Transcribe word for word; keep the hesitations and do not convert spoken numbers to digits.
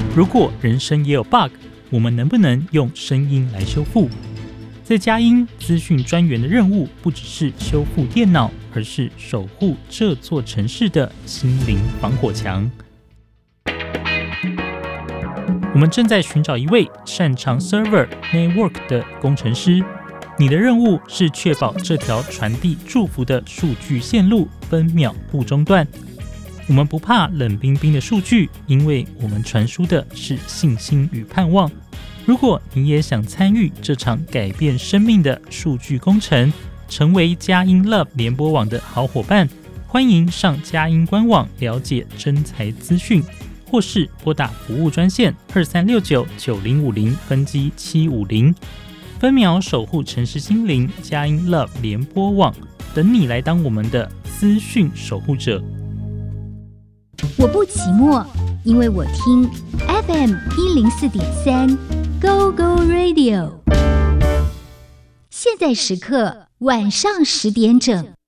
如果人生也有 bug， 我们能不能用声音来修复？在佳音资讯专员的任务不只是修复电脑，而是守护这座城市的心灵防火墙。我们正在寻找一位擅长 server network 的工程师，你的任务是确保这条传递祝福的数据线路分秒不中断。我们不怕冷冰冰的数据，因为我们传输的是信心与盼望。如果你也想参与这场改变生命的数据工程，成为佳音 Love 联播网的好伙伴，欢迎上佳音官网了解征才资讯，或是拨打服务专线二三六九九零五零分机七五零，分秒守护城市心灵，佳音 Love 联播网等你来当我们的资讯守护者。 我不寂寞，因为我听 F M 一零四点三 Go Go Radio。现在时刻晚上十点整。